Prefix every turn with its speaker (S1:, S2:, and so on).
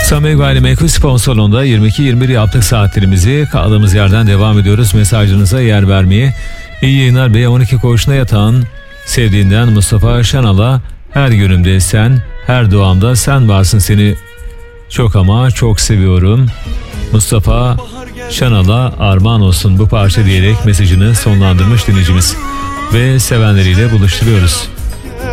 S1: Samimi Gayrimenkul sponsorluğunda 22-21 yaptık saatlerimizi kaldığımız yerden devam ediyoruz. Mesajlarınıza yer vermeye. İyi yayınlar. B12 koğuşuna yatan sevdiğinden Mustafa Şenal'a her günümde sen, her duamda sen varsın, seni çok ama çok seviyorum. Mustafa Şenal'a armağan olsun bu parça diyerek mesajını sonlandırmış dinleyicimiz. Ve sevenleriyle buluşturuyoruz.